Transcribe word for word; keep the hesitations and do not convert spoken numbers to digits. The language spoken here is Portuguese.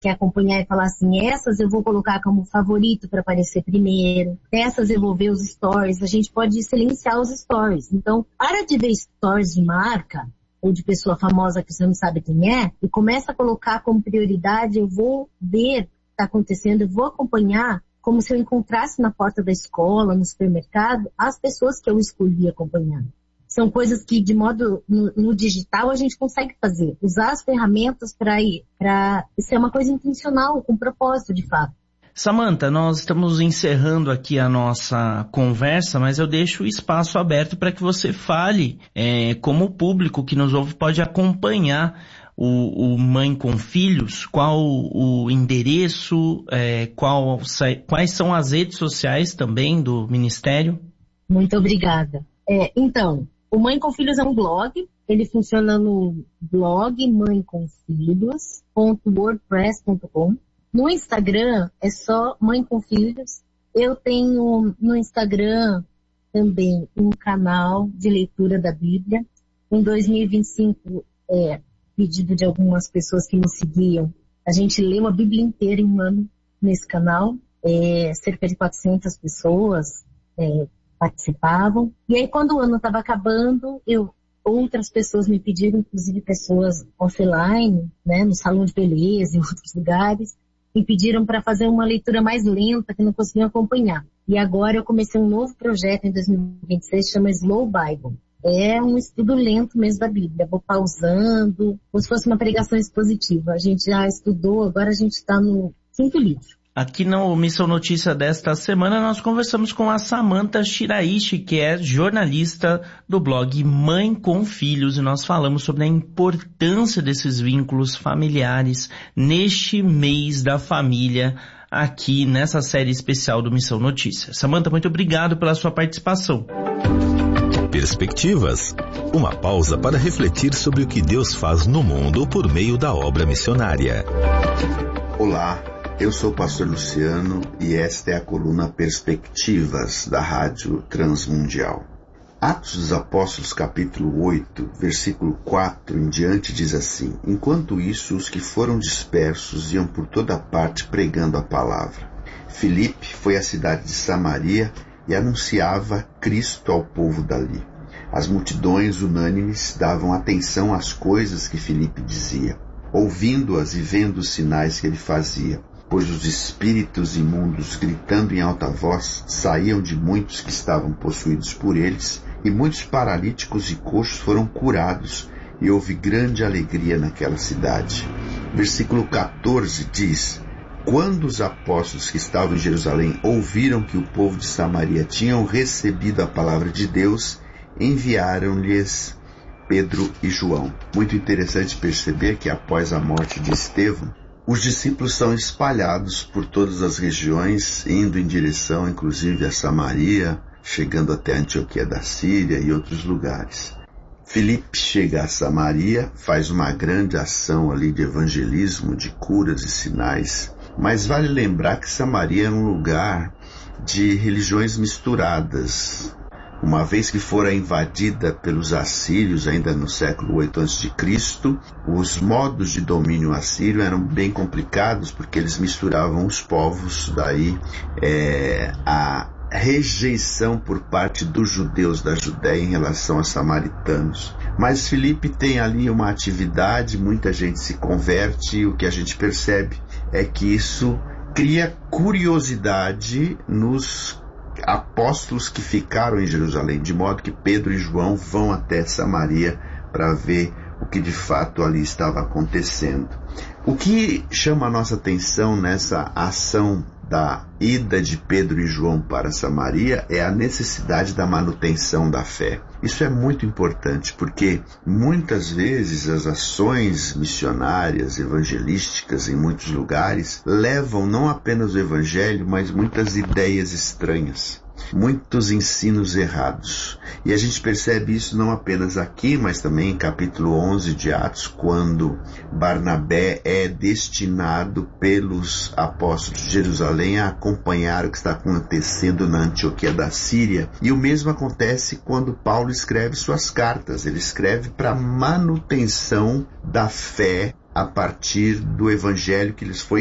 quer acompanhar e falar assim, essas eu vou colocar como favorito para aparecer primeiro, essas eu vou ver os stories, a gente pode silenciar os stories. Então, para de ver stories de marca ou de pessoa famosa que você não sabe quem é e começa a colocar como prioridade, eu vou ver o que está acontecendo, eu vou acompanhar como se eu encontrasse na porta da escola, no supermercado, as pessoas que eu escolhi acompanhar. São coisas que, de modo, no, no digital, a gente consegue fazer. Usar as ferramentas para ir, para ser uma coisa intencional, com propósito, de fato. Samantha, nós estamos encerrando aqui a nossa conversa, mas eu deixo o espaço aberto para que você fale é, como o público que nos ouve pode acompanhar o, o Mãe com Filhos, qual o endereço, é, qual, quais são as redes sociais também do Ministério? Muito obrigada. É, então... O Mãe com Filhos é um blog, ele funciona no blog mãe com filhos ponto wordpress ponto com. No Instagram é só Mãe com Filhos. Eu tenho no Instagram também um canal de leitura da Bíblia. Em dois mil e vinte e cinco, é, pedido de algumas pessoas que me seguiam, a gente leu a Bíblia inteira em um ano nesse canal. É, cerca de quatrocentas pessoas é, participavam. E aí, quando o ano estava acabando, eu, outras pessoas me pediram, inclusive pessoas offline, né, no salão de beleza, em outros lugares, me pediram para fazer uma leitura mais lenta, que não conseguiam acompanhar. E agora eu comecei um novo projeto em dois mil e vinte e seis, chama Slow Bible. É um estudo lento mesmo da Bíblia. Vou pausando, como se fosse uma pregação expositiva. A gente já estudou, agora a gente está no quinto livro. Aqui no Missão Notícia desta semana nós conversamos com a Samantha Shiraishi, que é jornalista do blog Mãe com Filhos, e nós falamos sobre a importância desses vínculos familiares neste mês da família aqui nessa série especial do Missão Notícia. Samantha, muito obrigado pela sua participação. Perspectivas. Uma pausa para refletir sobre o que Deus faz no mundo por meio da obra missionária. Olá. Eu sou o pastor Luciano e esta é a coluna Perspectivas da Rádio Transmundial. Atos dos Apóstolos, capítulo oito, versículo quatro em diante, diz assim: Enquanto isso, os que foram dispersos iam por toda parte pregando a palavra. Filipe foi à cidade de Samaria e anunciava Cristo ao povo dali. As multidões unânimes davam atenção às coisas que Filipe dizia, ouvindo-as e vendo os sinais que ele fazia. Pois os espíritos imundos, gritando em alta voz, saíam de muitos que estavam possuídos por eles, e muitos paralíticos e coxos foram curados, e houve grande alegria naquela cidade. Versículo quatorze diz: Quando os apóstolos que estavam em Jerusalém ouviram que o povo de Samaria tinham recebido a palavra de Deus, enviaram-lhes Pedro e João. Muito interessante perceber que após a morte de Estevão, os discípulos são espalhados por todas as regiões, indo em direção, inclusive, a Samaria, chegando até Antioquia da Síria e outros lugares. Filipe chega a Samaria, faz uma grande ação ali de evangelismo, de curas e sinais, mas vale lembrar que Samaria é um lugar de religiões misturadas. Uma vez que fora invadida pelos assírios, ainda no século oito antes de Cristo, os modos de domínio assírio eram bem complicados, porque eles misturavam os povos, daí é, a rejeição por parte dos judeus da Judéia em relação aos samaritanos. Mas Filipe tem ali uma atividade, muita gente se converte, e o que a gente percebe é que isso cria curiosidade nos apóstolos que ficaram em Jerusalém, de modo que Pedro e João vão até Samaria para ver o que de fato ali estava acontecendo. O que chama a nossa atenção nessa ação da ida de Pedro e João para Samaria é a necessidade da manutenção da fé. Isso é muito importante, porque muitas vezes as ações missionárias, evangelísticas em muitos lugares levam não apenas o evangelho, mas muitas ideias estranhas, muitos ensinos errados. E a gente percebe isso não apenas aqui, mas também em capítulo onze de Atos, quando Barnabé é destinado pelos apóstolos de Jerusalém a acompanhar o que está acontecendo na Antioquia da Síria. E o mesmo acontece quando Paulo escreve suas cartas. Ele escreve para manutenção da fé a partir do evangelho que lhes foi